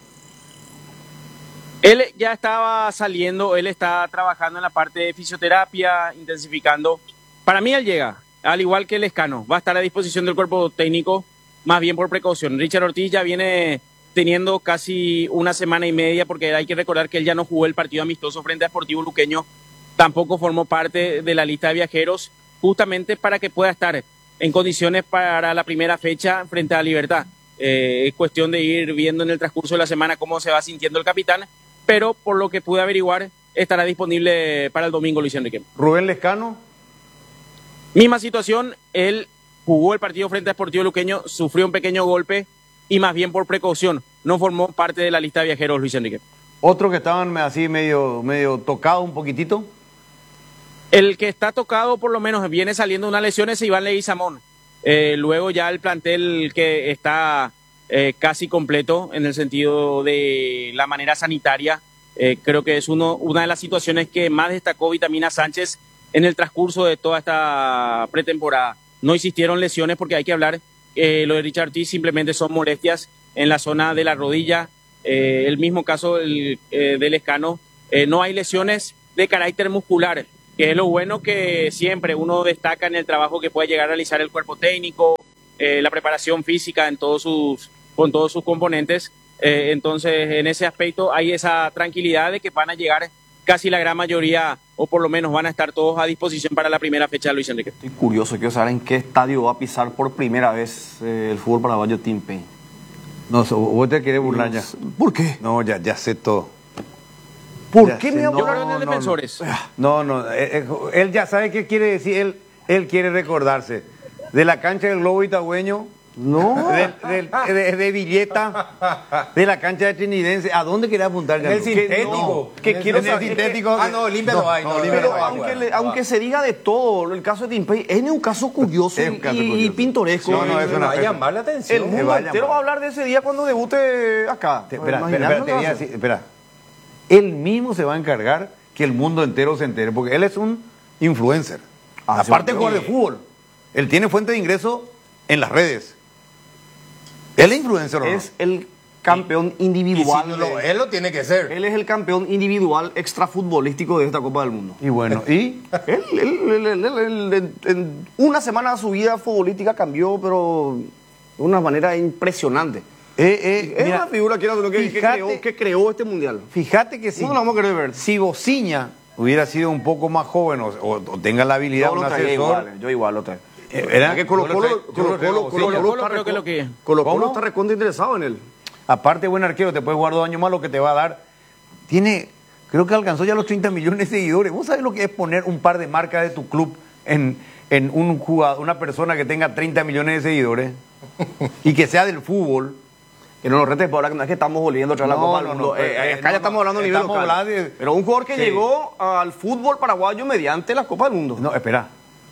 S7: Él ya estaba saliendo, él está trabajando en la parte de fisioterapia, intensificando. Para mí él llega, al igual que el Escano, va a estar a disposición del cuerpo técnico, más bien por precaución. Richard Ortiz ya viene teniendo casi una semana y media, porque hay que recordar que él ya no jugó el partido amistoso frente a Sportivo Luqueño, tampoco formó parte de la lista de viajeros, justamente para que pueda estar en condiciones para la primera fecha frente a Libertad. Eh, es cuestión de ir viendo en el transcurso de la semana cómo se va sintiendo el capitán, pero por lo que pude averiguar, estará disponible para el domingo, Luis Enrique.
S1: Rubén Lescano.
S7: Misma situación, él jugó el partido frente a Sportivo Luqueño, sufrió un pequeño golpe y más bien por precaución no formó parte de la lista de viajeros, Luis Enrique.
S1: Otro que estaban así medio, medio tocado un poquitito.
S7: El que está tocado, por lo menos, viene saliendo una lesión, es Iván Leguizamón. Eh, luego ya el plantel que está eh, casi completo en el sentido de la manera sanitaria. Eh, creo que es uno, una de las situaciones que más destacó Vitamina Sánchez en el transcurso de toda esta pretemporada. No existieron lesiones porque hay que hablar, eh, lo de Richard Ortiz simplemente son molestias en la zona de la rodilla. Eh, el mismo caso el, eh, del Escano, eh, no hay lesiones de carácter muscular, que es lo bueno que siempre uno destaca en el trabajo que puede llegar a realizar el cuerpo técnico, eh, la preparación física en todos sus, con todos sus componentes. Eh, entonces, en ese aspecto hay esa tranquilidad de que van a llegar casi la gran mayoría, o por lo menos van a estar todos a disposición para la primera fecha de Luis Enrique.
S2: Estoy curioso, quiero saber en qué estadio va a pisar por primera vez eh, el fútbol paraguayo Tim Payne.
S1: No, so- vos te querés burlar ya.
S2: ¿Por qué?
S1: No, ya, ya sé todo.
S2: ¿Por
S1: Ya
S2: qué
S1: sé,
S2: me va a
S1: no,
S7: Yo
S2: burlar?
S7: creo en el
S1: no,
S7: Defensores.
S1: No, no, eh, eh, él ya sabe qué quiere decir, él, él quiere recordarse de la cancha del Globo Itagüeño,
S2: No.
S1: del- del- de, de Villeta, de la cancha de Trinidense. ¿A dónde quería apuntar?
S4: En el
S1: Que-
S4: sintético.
S1: Que,
S4: En el-
S1: quiero
S4: en el
S1: saber-
S4: sintético. Ah, no, Olimpia no hay, no,
S1: Olimpia
S4: Olimpia
S1: no
S4: no
S1: hay.
S4: hay.
S2: Aunque, le-
S4: bueno,
S2: aunque
S4: va.
S2: se diga de todo, el caso de Tim Payne es un caso curioso,
S1: Es un caso
S2: y, y
S1: curioso.
S2: pintoresco.
S1: No, no,
S2: El-
S1: es
S4: Me
S1: una
S4: va a
S1: pena.
S4: llamar la
S2: el
S4: atención.
S1: Me
S2: mundo
S1: va a
S2: entero
S1: llamar.
S2: va a hablar de ese día cuando debute acá.
S1: Te- Espera,
S2: Imaginate
S1: espera,
S2: lo
S1: te
S2: que va
S1: voy
S2: a
S1: a
S2: hacer.
S1: decir, espera. Él mismo se va a encargar que el mundo entero se entere, porque él es un influencer.
S2: Ah, sí,
S1: Aparte de
S2: sí.
S1: jugar de fútbol, él tiene fuente de ingreso en las redes. Él es influencer, ¿o no?
S2: Es el campeón
S4: Y si
S2: individual.
S4: no lo-
S2: de-
S4: él lo tiene que ser.
S2: él es el campeón individual extrafutbolístico de esta Copa del Mundo.
S1: Y bueno, y
S2: Él, él- él- él- él- él- en, en una semana su vida futbolística cambió, pero de una manera impresionante.
S1: eh, eh,
S2: Es
S1: mira,
S2: una figura que, que, que
S1: fíjate-
S2: creó, que creó este mundial.
S1: fíjate que si,
S2: ¿Cómo lo vamos a querer ver?
S1: si Bociña hubiera sido un poco más joven o, o- o tenga la habilidad
S2: Yo
S1: de un
S2: lo traía
S1: asesor,
S2: igual, yo igual lo traía.
S1: eh, era-
S2: que Colo
S1: yo lo
S2: Colo,
S1: traigo- yo
S2: Colo
S1: lo traigo
S2: Colo,
S1: a
S2: Colo
S1: Bociña.
S2: Colo
S7: Colo
S2: está
S7: creo que
S2: recon-
S7: lo que-
S2: Colo Colo
S1: ¿Cómo?
S2: está recontra interesado en él.
S1: aparte buen arquero, te puede jugar dos años más, lo que te va a dar. Tiene, creo que alcanzó ya los treinta millones de seguidores. ¿Vos sabés lo que es poner un par de marcas de tu club en, en un jugador, una persona que tenga treinta millones de seguidores y que sea del fútbol?
S2: Que no nos retes por ahora, que no es que estamos volviendo otra vez la
S1: No,
S2: Copa del
S1: no,
S2: Mundo.
S1: no,
S2: Eh,
S1: eh,
S2: acá
S1: no,
S2: ya estamos
S1: no,
S2: hablando a nivel
S1: estamos
S2: local.
S1: hablando de-
S2: Pero un jugador que
S1: Sí.
S2: llegó al fútbol paraguayo mediante la Copa del Mundo.
S1: No, espera.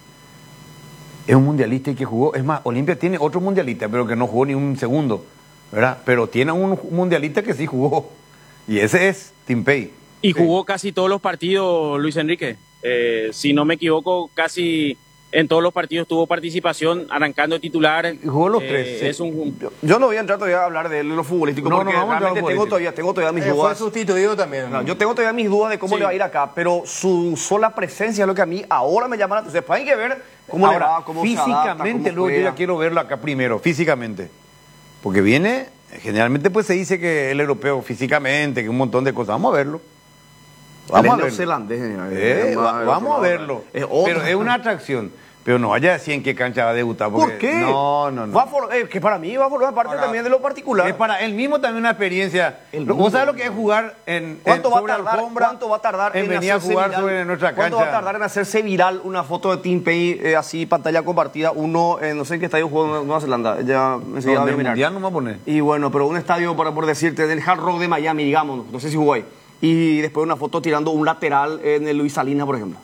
S1: Es un mundialista y que jugó. Es más, Olimpia tiene otro mundialista, pero que no jugó ni un segundo. ¿Verdad? Pero tiene un mundialista que sí jugó. Y ese es Tim Payne.
S7: Y jugó casi todos los partidos, Luis Enrique. Eh, si no me equivoco, casi en todos los partidos tuvo participación, arrancando de titular.
S1: Y jugó los
S7: Eh,
S1: tres, sí.
S7: Es un,
S2: Yo, yo no voy a entrar todavía a hablar de él en lo futbolístico,
S1: No,
S2: porque
S1: no, vamos a entrar a lo
S2: realmente tengo
S1: futbolístico.
S2: todavía, tengo todavía mis
S4: Eh, fue
S2: dudas.
S4: sustituido también.
S2: No, yo tengo todavía mis dudas de cómo
S7: Sí.
S2: le va a ir acá, pero su sola presencia es lo que a mí ahora me llama la atención. Hay que ver cómo le va, cómo se adapta,
S1: físicamente,
S2: cómo
S1: luego yo
S2: juega.
S1: ya quiero verlo acá primero, físicamente. Porque viene, generalmente pues se dice que el europeo físicamente, que un montón de cosas. Vamos a verlo.
S2: Él
S1: Vamos
S2: es
S1: a verlo.
S2: neozelandés,
S1: Eh,
S2: es
S1: va-
S2: más-
S1: vamos a
S2: es
S1: verlo.
S2: otro.
S1: Pero es una atracción. Pero no vaya a decir en qué cancha va a debutar. Porque,
S2: ¿Por qué?
S1: No, no, no.
S2: Va a for- eh, que para mí va a formar parte
S4: Ahora,
S2: también de lo particular.
S1: Es para él mismo también una experiencia.
S2: El
S1: ¿Vos
S2: mundo.
S1: sabés lo que es jugar en,
S2: ¿Cuánto
S1: en-
S2: va a
S1: sobre
S2: tardar?
S1: alfombra?
S2: ¿Cuánto va a tardar
S1: en, venir a
S2: hacerse
S1: jugar
S2: viral?
S1: sobre nuestra cancha?
S2: ¿Cuánto va a tardar en hacerse viral una foto de Tim Payne eh, así, pantalla compartida? Uno, eh, no sé en qué estadio jugó en Nueva Zelanda. Ya enseguida
S1: No,
S2: voy a
S1: del
S2: mirar.
S1: mundial no me va a poner.
S2: Y bueno, pero un estadio, para, por decirte, del Hard Rock de Miami, digamos, no sé si jugó ahí. Y después una foto tirando un lateral en el Luis Salinas, por ejemplo.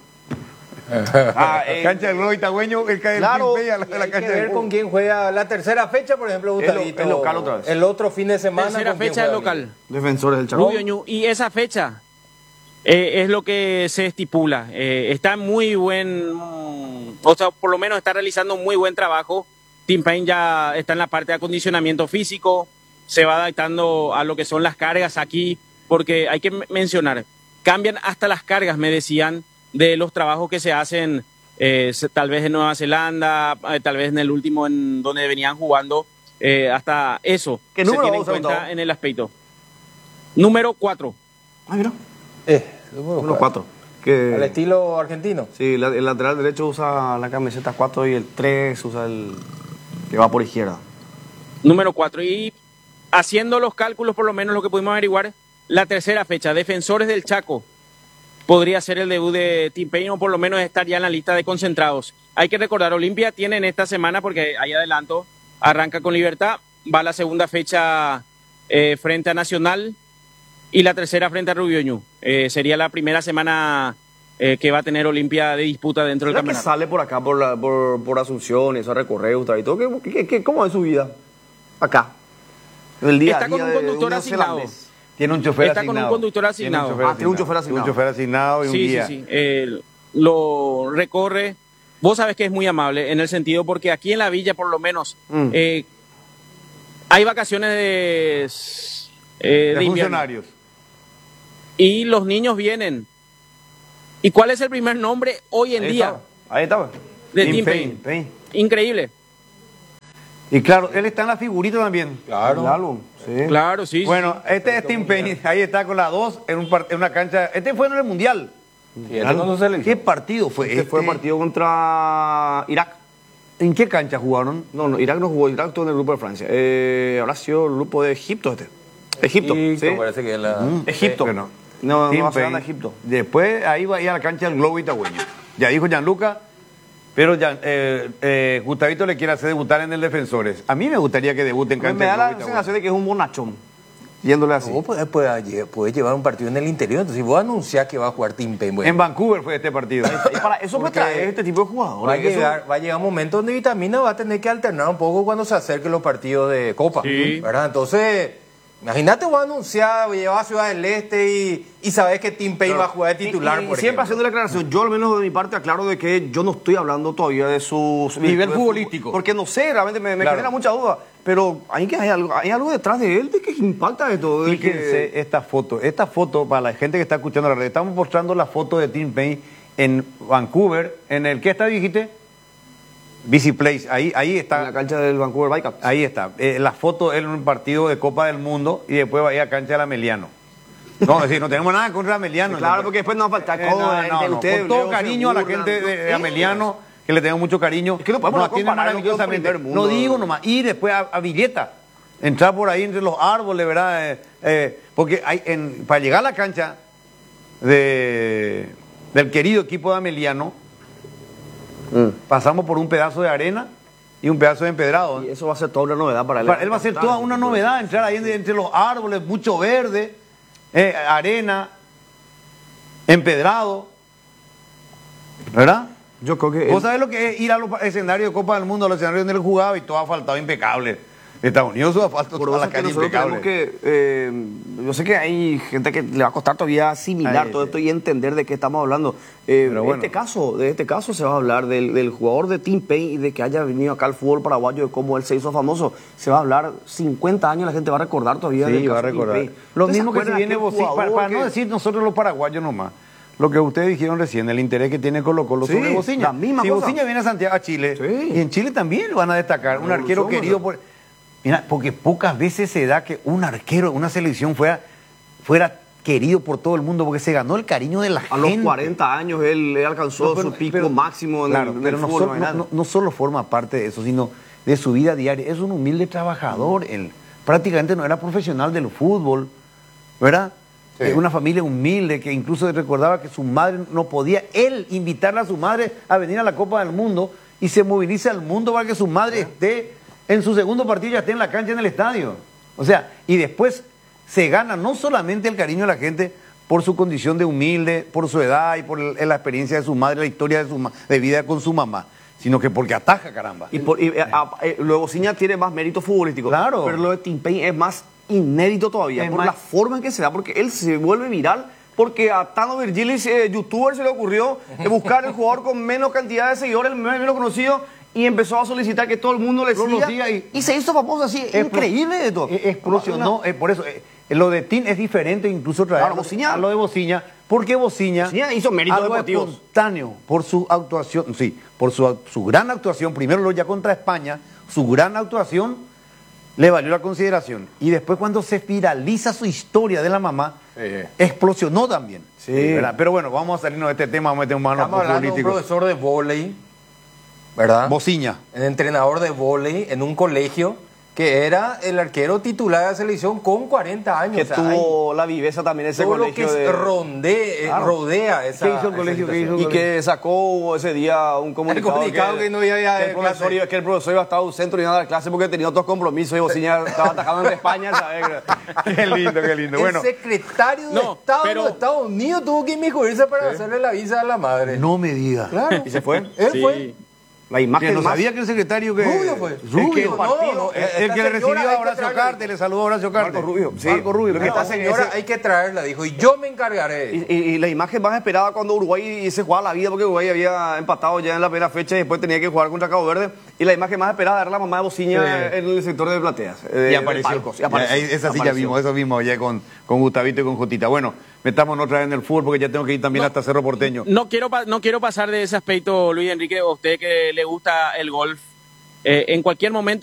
S2: Ah, eh,
S1: Cancha del Globo Itagüeño, el cae
S2: Claro,
S1: a la,
S4: Y
S1: a la
S4: hay
S1: cancha
S4: que
S1: de
S4: ver con quién juega la tercera fecha, por ejemplo,
S2: Es lo-
S4: Gustavito.
S2: es local otra vez.
S4: El otro fin de semana.
S7: tercera
S4: ¿con quién
S7: fecha del
S4: juega?
S7: local.
S2: defensores del Chaco.
S7: Rubio Ñu. Y esa fecha eh, es lo que se estipula. Eh, está en muy buen, mm, o sea, por lo menos está realizando un muy buen trabajo. Tim Payne ya está en la parte de acondicionamiento físico, se va adaptando a lo que son las cargas aquí, porque hay que m- mencionar, cambian hasta las cargas, me decían, de los trabajos que se hacen eh, se- tal vez en Nueva Zelanda, eh, tal vez en el último en donde venían jugando, eh, hasta eso
S2: ¿Qué
S7: se
S2: número
S7: tiene en
S2: vamos a
S7: cuenta
S2: Gustavo?
S7: en el aspecto. Número cuatro.
S2: Ah, mira.
S4: Eh, número
S2: Unos
S4: cuatro.
S2: cuatro. Que,
S4: Al estilo argentino.
S2: sí, la- el lateral derecho usa la camiseta cuatro y el tres usa el que va por izquierda.
S7: Número cuatro. Y haciendo los cálculos, por lo menos lo que pudimos averiguar, la tercera fecha, Defensores del Chaco, podría ser el debut de Tim Payne o por lo menos estar ya en la lista de concentrados. Hay que recordar, Olimpia tiene en esta semana, porque hay adelanto, arranca con Libertad, va la segunda fecha eh, frente a Nacional y la tercera frente a Rubio Ñu. Eh, sería la primera semana eh, que va a tener Olimpia de disputa dentro del
S2: ¿Será que
S7: campeonato.
S2: sale por acá, por, la, por, por Asunción, eso recorre y todo? ¿Qué, qué, qué- ¿Cómo es su vida? Acá. En el día a
S7: Está con
S2: día
S7: un
S2: de- de
S7: conductor
S2: neozelandés.
S7: asignado.
S1: Tiene un chofer
S7: Está con
S1: asignado.
S7: un conductor
S1: Tiene
S7: asignado.
S2: Ah, tiene un chofer asignado.
S1: Un chofer asignado y un
S7: Sí,
S1: guía.
S7: sí, sí. Eh, lo recorre. Vos sabés que es muy amable en el sentido porque aquí en la villa, por lo menos,
S2: Mm.
S7: eh, hay vacaciones de, eh,
S1: De
S7: de invierno.
S1: funcionarios.
S7: y los niños vienen. ¿Y cuál es el primer nombre hoy en
S2: Ahí
S7: día?
S2: estaba, ahí estaba.
S7: De
S2: Tim
S7: Tim
S2: Payne.
S7: Payne. Increíble.
S1: Y claro, él está en la figurita también.
S4: Claro.
S2: El álbum, sí.
S7: Claro, sí.
S1: Bueno, este es Tim Payne, ahí está con la dos en, un part- en una cancha. Este fue en el Mundial.
S4: Sí, este con su selección.
S1: ¿Qué partido fue
S2: Este
S1: este?
S2: fue el partido contra Irak.
S1: ¿En qué cancha jugaron?
S2: No, no, Irak no jugó, Irak estuvo en el grupo de Francia. Eh, habrá sido el grupo de Egipto este. Egipto,
S4: Egipto,
S2: ¿sí?
S4: parece que es la...
S2: Egipto.
S1: Bueno,
S2: No,
S1: Tim
S2: Nueva Zelanda,
S1: Payne.
S2: Egipto.
S1: Después ahí va a ir a la cancha del Globo Itagüeño. Ya dijo Gianluca, pero ya, eh, eh, Gustavito le quiere hacer debutar en el Defensores. A mí me gustaría que debute en
S2: Me,
S1: cancha
S2: me da
S1: del
S2: la
S1: Globo Itagüeño.
S2: sensación de que es un bonachón, yéndole así.
S4: Vos podés, podés- podés llevar un partido en el interior, entonces si vos anunciás que va a jugar Tim Payne, bueno,
S1: En Vancouver fue este partido.
S2: Y para eso me
S4: Porque
S2: trae este tipo de
S4: va, a
S2: jugadores. Eso-
S4: llegar, va a llegar un momento donde Vitamina va a tener que alternar un poco cuando se acerquen los partidos de Copa.
S7: Sí.
S4: ¿Verdad? Entonces, imagínate vos anunciar, llevar a Ciudad del Este y, y sabés que Tim Payne va a jugar de titular,
S2: Y- y
S4: por
S2: siempre
S4: ejemplo.
S2: haciendo la aclaración, yo al menos de mi parte aclaro de que yo no estoy hablando todavía de su
S1: Nivel
S2: de
S1: futbolístico.
S2: Porque no sé, realmente me, me
S1: Claro.
S2: genera mucha duda. Pero hay, que, hay, algo, hay algo detrás de él de que impacta esto. De
S1: Fíjense
S2: que,
S1: esta foto. Esta foto, para la gente que está escuchando la red, estamos mostrando la foto de Tim Payne en Vancouver, en el, ¿qué está, dijiste? Busy Place, ahí, ahí
S2: en la
S1: está.
S2: cancha del Vancouver Whitecaps.
S1: Ahí está. Eh, la foto él en un partido de Copa del Mundo y después va a ir a cancha de la Meliano. No, es decir, no tenemos nada contra Ameliano.
S2: Claro,
S1: ¿no?
S2: porque después nos va a faltar
S1: Eh,
S2: cómo,
S1: no,
S2: de-
S1: no,
S2: de
S1: no,
S2: ustedes,
S1: con todo
S2: luego se
S1: cariño a la
S2: burlan,
S1: gente de,
S2: no,
S1: de
S2: eh,
S1: Ameliano, que le tengo mucho cariño.
S2: Es que no podemos
S1: nos atienden
S2: compararlo con
S1: maravillosamente.
S2: primer mundo.
S1: No digo nomás, ir después a, a Villeta, entrar por ahí entre los árboles, ¿verdad? Eh, eh, porque hay, en, para llegar a la cancha de, del querido equipo de Ameliano, pasamos por un pedazo de arena y un pedazo de empedrado.
S2: Y eso va a ser toda una novedad para él.
S1: Para él va a ser toda una novedad, entrar ahí entre, entre los árboles, mucho verde, eh, arena, empedrado, ¿verdad?
S2: Yo creo que...
S1: ¿Vos
S2: él-
S1: sabés lo que es ir a los escenarios de Copa del Mundo, a los escenarios donde él jugaba y todo asfaltado impecable? Estados Unidos su asfalto,
S2: Por
S1: todas
S2: eso
S1: las
S2: es que
S1: calles
S2: nosotros tenemos
S1: impecables.
S2: que, eh, yo sé que hay gente que le va a costar todavía asimilar
S1: Ay,
S2: todo
S1: sí.
S2: esto y entender de qué estamos hablando. Eh,
S1: Pero
S2: de
S1: bueno.
S2: este caso, de este caso se va a hablar del, del jugador de Tim Payne y de que haya venido acá al fútbol paraguayo, de cómo él se hizo famoso. Se va a hablar cincuenta años, la gente va a recordar todavía del
S1: Sí, va a
S2: caso de Tim
S1: recordar.
S2: Payne.
S1: Lo
S2: ¿Ustedes
S1: mismo
S2: se
S1: que se
S2: acuerdan
S1: viene
S2: aquel
S1: vos, sí, para,
S2: jugador
S1: para
S2: que-
S1: no decir nosotros los paraguayos nomás. Lo que ustedes dijeron recién, el interés que tiene Colo Colo
S2: Sí,
S1: sobre Bociña.
S2: la misma
S1: si
S2: cosa.
S1: Bociña viene a Santiago, a Chile,
S2: Sí.
S1: y en Chile también lo van a destacar. Un
S2: La
S1: arquero
S2: evolución,
S1: querido
S2: bueno.
S1: por... Mira, porque pocas veces se da que un arquero, una selección fuera, fuera querido por todo el mundo, porque se ganó el cariño de la
S2: A
S1: gente.
S2: los cuarenta años él, él alcanzó
S1: No, pero-
S2: su pico
S1: pero-
S2: máximo en
S1: claro,
S2: el, en
S1: pero
S2: el
S1: no,
S2: fútbol.
S1: solo, no,
S2: ¿verdad?
S1: no- no solo forma parte de eso, sino de su vida diaria. Es un humilde trabajador. Él prácticamente no era profesional del fútbol, ¿verdad?
S4: Sí.
S1: Es una familia humilde que incluso recordaba que su madre no podía él invitarle a su madre a venir a la Copa del Mundo y se moviliza al mundo para que su madre esté en su segundo partido, ya esté en la cancha en el estadio. O sea, y después se gana no solamente el cariño de la gente por su condición de humilde, por su edad y por el- la experiencia de su madre, la historia de, su, ma- de vida con su mamá, sino que porque ataja, caramba.
S2: Y, por, y, eh, a- eh, lo de Bociña tiene más mérito futbolístico.
S1: Claro.
S2: Pero lo de Tim Payne es más inédito todavía.
S1: Es
S2: por
S1: más-
S2: la forma en que se da, porque él se vuelve viral. Porque a Tano Virgilis, eh, youtuber, se le ocurrió eh, buscar el jugador con menos cantidad de seguidores, el menos conocido, y empezó a solicitar que todo el mundo le
S1: Lo
S2: siga.
S1: siga y-
S2: y se hizo famoso así.
S1: Explo-
S2: increíble de todo.
S1: e- Explosionó, eh, por eso, eh, lo de Tim es diferente, incluso traer
S2: Claro, Bociña.
S1: a lo de Bociña, porque Bociña,
S2: Bociña hizo méritos
S1: algo
S2: deportivos.
S1: espontáneo, por su actuación, sí, por su, su gran actuación, primero lo ya contra España, su gran actuación le valió la consideración. Y después cuando se viraliza su historia de la mamá,
S4: Sí.
S1: explosionó también.
S2: Sí.
S1: ¿Verdad? Pero bueno, vamos a salirnos de este tema, vamos a meter un mano
S4: Estamos hablando de un
S1: político.
S4: profesor de vóley, ¿verdad?
S1: Bociña.
S4: Un entrenador de vóley en un colegio que era el arquero titular de la selección con cuarenta años.
S2: Que
S4: o sea,
S2: tuvo la viveza también
S4: hay
S2: ese
S4: todo lo
S2: colegio
S4: que
S2: de...
S4: es ronde, eh,
S2: Claro.
S4: rodea esa
S1: ¿Qué hizo el
S4: esa
S1: colegio? ¿Qué
S4: situación.
S1: hizo?
S2: Y que sacó ese día un comunicado,
S4: comunicado que no iba a ir a
S2: que el
S4: clase.
S2: profesor iba, que el profesor iba a estar ausente y nada a dar clase porque tenía otros compromisos y Bociña estaba atajando en España, ¿sabes?
S1: Qué lindo, qué lindo. Bueno,
S4: El secretario de
S7: No,
S4: Estado
S7: pero-
S4: de Estados Unidos tuvo que inmiscuirse para hacerle la visa a la madre.
S1: no me diga.
S4: Claro.
S2: ¿Y se fue?
S4: Él
S7: Sí.
S4: fue.
S2: La imagen
S1: Que no
S2: más-
S1: sabía que el secretario que...
S4: Rubio fue.
S1: El que, el
S4: No,
S1: partido,
S4: no,
S1: el,
S4: esta
S1: el que le
S4: señora
S1: recibió
S4: hay
S1: a
S4: que
S1: Horacio
S4: traerle-
S1: Carte, le saludó a Horacio Carte.
S2: Marco Rubio, sí.
S1: Marco Rubio.
S2: Lo que
S4: No,
S2: pasa es que
S4: señora,
S2: ese-
S4: hay que traerla, dijo, y yo me encargaré.
S2: Y, y- y la imagen más esperada cuando Uruguay se jugaba la vida, porque Uruguay había empatado ya en la primera fecha y después tenía que jugar contra Cabo Verde. Y la imagen más esperada era la mamá de Bociña
S1: Sí.
S2: en el sector de plateas. eh,
S1: Y
S2: de
S1: apareció.
S2: palcos, y apareció.
S1: Ya, ahí- esa sí ya
S2: Apareció.
S1: vimos, eso vimos ya con, con Gustavito y con Jotita. Bueno, metámonos otra vez en el fútbol porque ya tengo que ir también
S7: No.
S1: hasta Cerro Porteño.
S7: No quiero, pa- no quiero pasar de ese aspecto, Luis Enrique, a usted que le gusta el golf. Eh, en cualquier momento